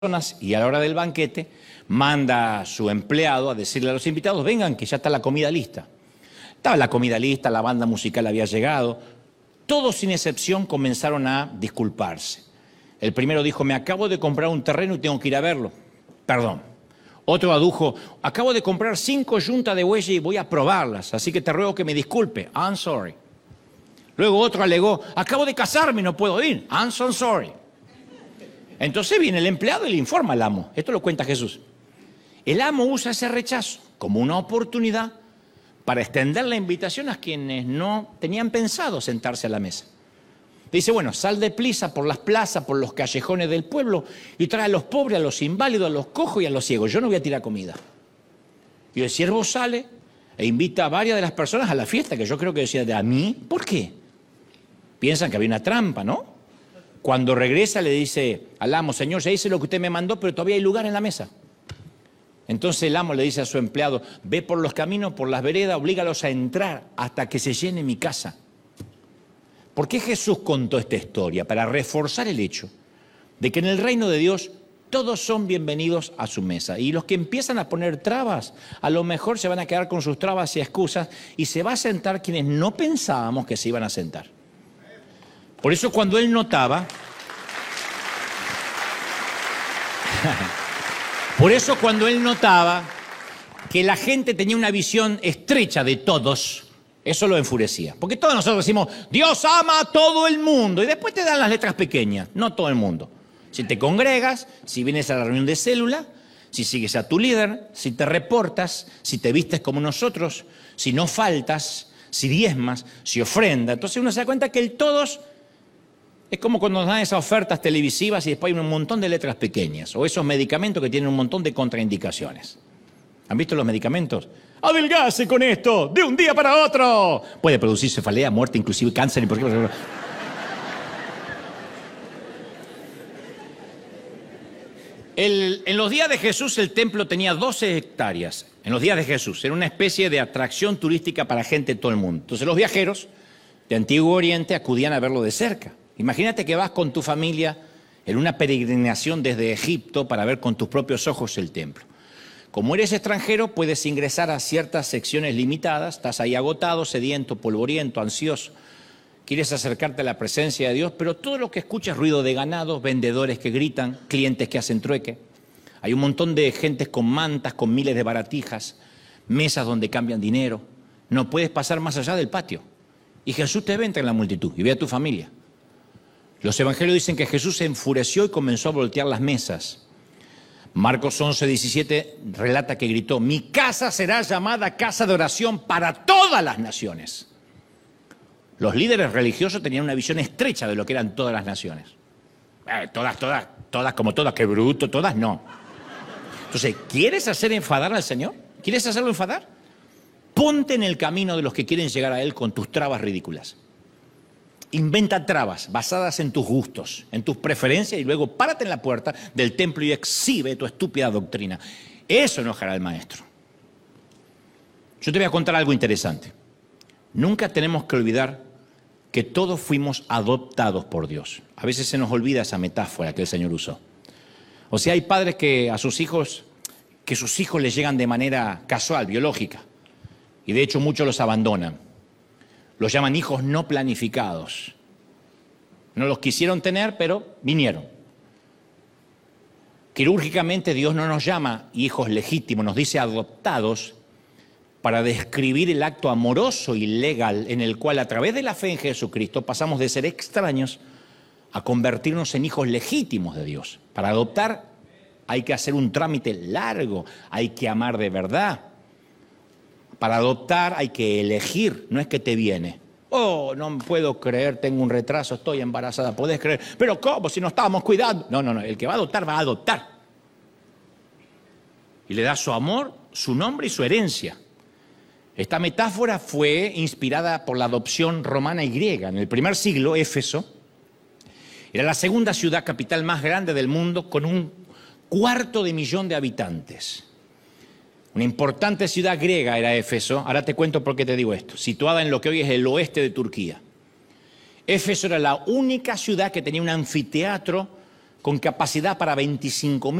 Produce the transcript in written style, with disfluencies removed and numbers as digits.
y a la hora del banquete manda a su empleado a decirle a los invitados, vengan que ya está la comida lista. Estaba la comida lista, la banda musical había llegado, todos sin excepción comenzaron a disculparse. El primero dijo, me acabo de comprar un terreno y tengo que ir a verlo. Perdón. Otro adujo, acabo de comprar 5 yuntas de bueyes y voy a probarlas, así que te ruego que me disculpe. I'm sorry. Luego otro alegó, acabo de casarme y no puedo ir. I'm so sorry. Entonces viene el empleado y le informa al amo. Esto lo cuenta Jesús. El amo usa ese rechazo como una oportunidad para extender la invitación a quienes no tenían pensado sentarse a la mesa. Dice, bueno, sal deprisa por las plazas, por los callejones del pueblo y trae a los pobres, a los inválidos, a los cojos y a los ciegos. Yo no voy a tirar comida. Y el siervo sale e invita a varias de las personas a la fiesta, que yo creo que decía, ¿a mí? ¿Por qué? Piensan que había una trampa, ¿no? Cuando regresa le dice al amo, señor, ya hice lo que usted me mandó, pero todavía hay lugar en la mesa. Entonces el amo le dice a su empleado, ve por los caminos, por las veredas, oblígalos a entrar hasta que se llene mi casa. ¿Por qué Jesús contó esta historia? Para reforzar el hecho de que en el reino de Dios todos son bienvenidos a su mesa. Y los que empiezan a poner trabas, a lo mejor se van a quedar con sus trabas y excusas y se va a sentar quienes no pensábamos que se iban a sentar. Por eso cuando él notaba, que la gente tenía una visión estrecha de todos, eso lo enfurecía. Porque todos nosotros decimos, Dios ama a todo el mundo, y después te dan las letras pequeñas, no todo el mundo. Si te congregas, si vienes a la reunión de célula, si sigues a tu líder, si te reportas, si te vistes como nosotros, si no faltas, si diezmas, si ofrendas. Entonces uno se da cuenta que el todos es como cuando nos dan esas ofertas televisivas y después hay un montón de letras pequeñas, o esos medicamentos que tienen un montón de contraindicaciones. ¿Han visto los medicamentos? ¡Adelgace con esto! ¡De un día para otro! Puede producir cefalea, muerte, inclusive cáncer. En los días de Jesús el templo tenía 12 hectáreas. En los días de Jesús era una especie de atracción turística para gente de todo el mundo. Entonces los viajeros de Antiguo Oriente acudían a verlo de cerca. Imagínate que vas con tu familia en una peregrinación desde Egipto para ver con tus propios ojos el templo. Como eres extranjero, puedes ingresar a ciertas secciones limitadas, estás ahí agotado, sediento, polvoriento, ansioso. Quieres acercarte a la presencia de Dios, pero todo lo que escuchas es ruido de ganado, vendedores que gritan, clientes que hacen trueque. Hay un montón de gentes con mantas, con miles de baratijas, mesas donde cambian dinero. No puedes pasar más allá del patio. Y Jesús te ve entre la multitud y ve a tu familia. Los evangelios dicen que Jesús se enfureció y comenzó a voltear las mesas. Marcos 11:17 relata que gritó, mi casa será llamada casa de oración para todas las naciones. Los líderes religiosos tenían una visión estrecha de lo que eran todas las naciones. Todas como todas, qué bruto, todas no. Entonces, ¿quieres hacer enfadar al Señor? ¿Quieres hacerlo enfadar? Ponte en el camino de los que quieren llegar a Él con tus trabas ridículas. Inventa trabas basadas en tus gustos, en tus preferencias y luego párate en la puerta del templo y exhibe tu estúpida doctrina. Eso enojará al maestro. Yo te voy a contar algo interesante. Nunca tenemos que olvidar que todos fuimos adoptados por Dios. A veces se nos olvida esa metáfora que el Señor usó. O sea, hay padres que sus hijos les llegan de manera casual, biológica. Y de hecho muchos los abandonan. Los llaman hijos no planificados. No los quisieron tener, pero vinieron. Quirúrgicamente Dios no nos llama hijos legítimos, nos dice adoptados para describir el acto amoroso y legal en el cual a través de la fe en Jesucristo pasamos de ser extraños a convertirnos en hijos legítimos de Dios. Para adoptar hay que hacer un trámite largo, hay que amar de verdad. Para adoptar hay que elegir, no es que te viene. Oh, no puedo creer, tengo un retraso, estoy embarazada, ¿podés creer? Pero ¿cómo? Si no estábamos cuidando. No, el que va a adoptar. Y le da su amor, su nombre y su herencia. Esta metáfora fue inspirada por la adopción romana y griega. En el primer siglo, Éfeso era la segunda ciudad capital más grande del mundo con 250.000 de habitantes. Una importante ciudad griega era Éfeso. Ahora te cuento por qué te digo esto. Situada en lo que hoy es el oeste de Turquía. Éfeso era la única ciudad que tenía un anfiteatro con capacidad para 25.000